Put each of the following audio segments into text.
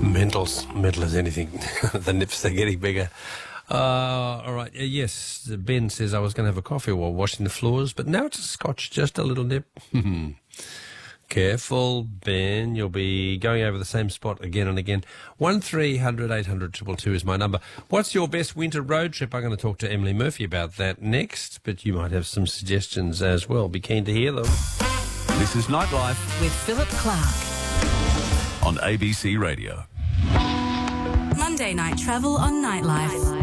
Mental as anything. The nips are getting bigger. All right. Yes, Ben says I was going to have a coffee while washing the floors, but now it's a scotch, just a little nip. Careful, Ben. You'll be going over the same spot again and again. 1300 800 222 is my number. What's your best winter road trip? I'm going to talk to Emily Murphy about that next, but you might have some suggestions as well. Be keen to hear them. This is Nightlife with Philip Clark on ABC Radio. Monday Night Travel on Nightlife.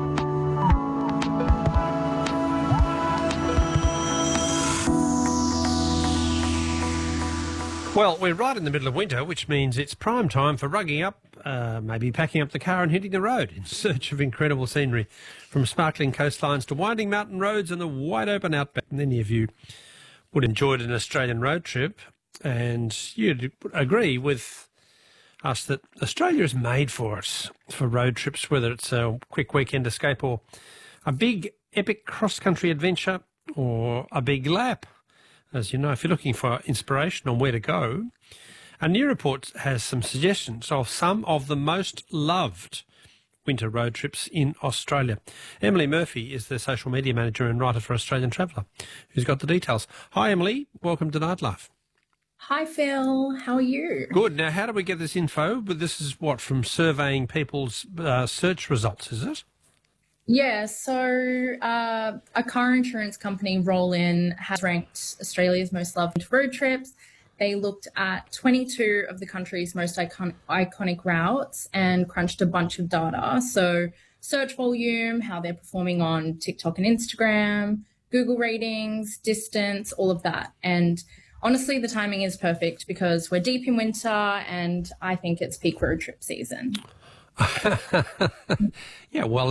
Well, we're right in the middle of winter, which means it's prime time for rugging up, maybe packing up the car and hitting the road in search of incredible scenery, from sparkling coastlines to winding mountain roads and the wide open outback. Many of you would enjoy an Australian road trip, and you'd agree with us that Australia is made for us, for road trips, whether it's a quick weekend escape or a big epic cross-country adventure or a big lap. As you know, if you're looking for inspiration on where to go, a new report has some suggestions of some of the most loved winter road trips in Australia. Emily Murphy is the social media manager and writer for Australian Traveller, who's got the details. Hi, Emily. Welcome to Nightlife. Hi, Phil. How are you? Good. Now, how do we get this info? But this is what, from surveying people's search results, is it? Yeah, so a car insurance company, Roll-In, has ranked Australia's most loved road trips. They looked at 22 of the country's most iconic routes and crunched a bunch of data. So search volume, how they're performing on TikTok and Instagram, Google ratings, distance, all of that. And honestly, the timing is perfect because we're deep in winter and I think it's peak road trip season. Yeah, well,